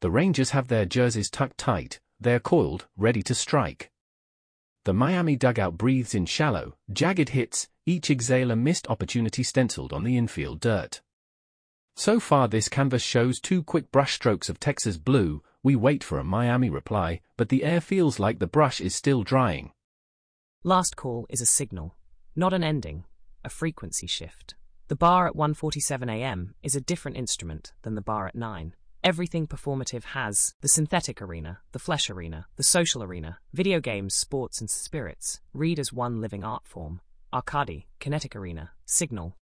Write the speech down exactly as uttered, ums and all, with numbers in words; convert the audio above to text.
The Rangers have their jerseys tucked tight, they're coiled, ready to strike. The Miami dugout breathes in shallow, jagged hits, each exhale a missed opportunity stenciled on the infield dirt. So far this canvas shows two quick brushstrokes of Texas blue. We wait for a Miami reply, but the air feels like the brush is still drying. Last call is a signal, not an ending, a frequency shift. The bar at one forty-seven a m is a different instrument than the bar at nine. Everything performative has the synthetic arena, the flesh arena, the social arena, video games, sports and spirits, read as one living art form. Arcade, kinetic arena, signal,